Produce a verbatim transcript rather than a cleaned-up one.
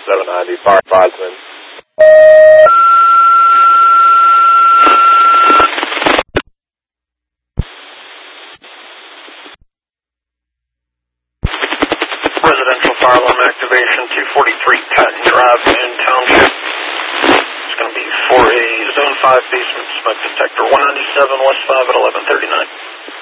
seven ninety, fire advisement. Residential fire alarm activation, two forty-three Patton Drive, Union Township. It's going to be for a Zone five basement smoke detector, one ninety-seven West five at eleven thirty-nine.